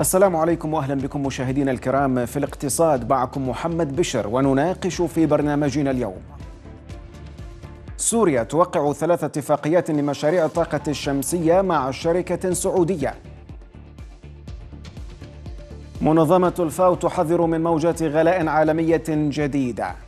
السلام عليكم وأهلا بكم مشاهدينا الكرام في الاقتصاد. معكم محمد بشر ونناقش في برنامجنا اليوم: سوريا توقع 3 اتفاقيات لمشاريع الطاقة الشمسية مع شركة سعودية. منظمة الفاو تحذر من موجات غلاء عالمية جديدة.